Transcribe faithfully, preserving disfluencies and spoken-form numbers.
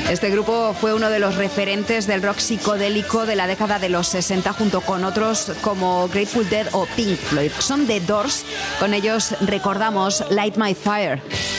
Este grupo fue uno de los referentes del rock psicodélico de la década de los sesenta, junto con otros como Grateful Dead o Pink Floyd. Son The Doors. Con ellos recordamos Light My Fire.